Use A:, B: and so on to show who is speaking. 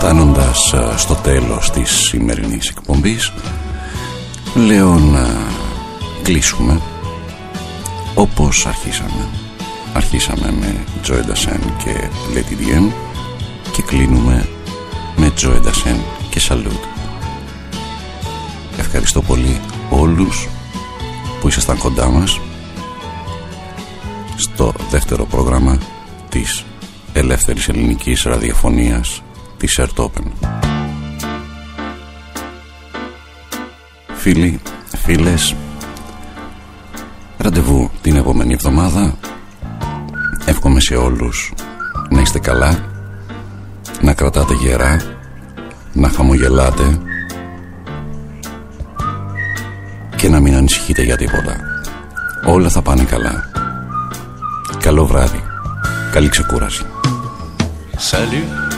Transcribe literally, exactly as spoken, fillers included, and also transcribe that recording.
A: φτάνοντας στο τέλος της σημερινής εκπομπής, λέω να κλείσουμε όπως αρχίσαμε. Αρχίσαμε με Joe Dassin και Lady Diane και κλείνουμε με Joe Dassin και Salute. Ευχαριστώ πολύ όλους που ήσασταν κοντά μας στο δεύτερο πρόγραμμα της ελεύθερης ελληνικής ραδιοφωνίας της Ερτόπεν. Φίλοι, φίλες, ραντεβού την επόμενη εβδομάδα. Εύχομαι σε όλους να είστε καλά, να κρατάτε γερά, να χαμογελάτε και να μην ανησυχείτε για τίποτα. Όλα θα πάνε καλά. Καλό βράδυ, καλή ξεκούραση.
B: Salut.